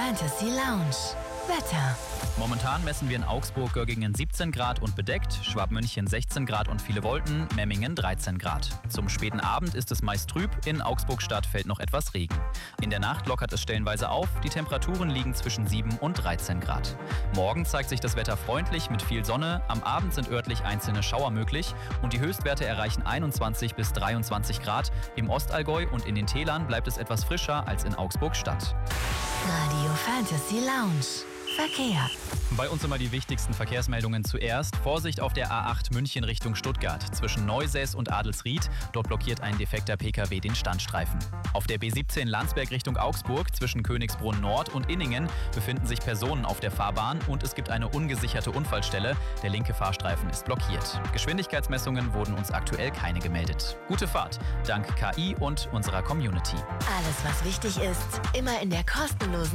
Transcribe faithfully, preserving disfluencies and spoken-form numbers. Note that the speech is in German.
Fantasy Lounge. Wetter. Momentan messen wir in Augsburg Göggingen siebzehn Grad und bedeckt, Schwabmünchen sechzehn Grad und viele Wolken, Memmingen dreizehn Grad. Zum späten Abend ist es meist trüb, in Augsburg-Stadt fällt noch etwas Regen. In der Nacht lockert es stellenweise auf, die Temperaturen liegen zwischen sieben und dreizehn Grad. Morgen zeigt sich das Wetter freundlich mit viel Sonne, am Abend sind örtlich einzelne Schauer möglich und die Höchstwerte erreichen einundzwanzig bis dreiundzwanzig Grad. Im Ostallgäu und in den Tälern bleibt es etwas frischer als in Augsburg-Stadt. Radio Fantasy Lounge. Verkehr. Bei uns immer die wichtigsten Verkehrsmeldungen zuerst. Vorsicht auf der A acht München Richtung Stuttgart. Zwischen Neusäß und Adelsried. Dort blockiert ein defekter P K W den Standstreifen. Auf der B siebzehn Landsberg Richtung Augsburg zwischen Königsbrunn Nord und Inningen befinden sich Personen auf der Fahrbahn und es gibt eine ungesicherte Unfallstelle. Der linke Fahrstreifen ist blockiert. Geschwindigkeitsmessungen wurden uns aktuell keine gemeldet. Gute Fahrt, dank K I und unserer Community. Alles, was wichtig ist, immer in der kostenlosen